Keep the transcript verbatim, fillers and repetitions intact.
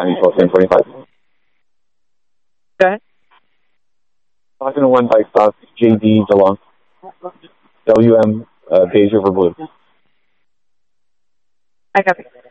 County twelve ten twenty-five. Go ahead. five and one bike stop, J D DeLong. W M uh, beige over blue. I copy.